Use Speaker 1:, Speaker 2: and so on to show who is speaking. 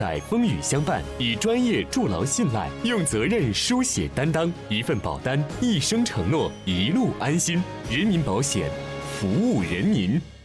Speaker 1: 在风雨相伴，以专业筑牢信赖，用责任书写担当，一份保单，一生承诺，一路安心。人民保险，服务人民。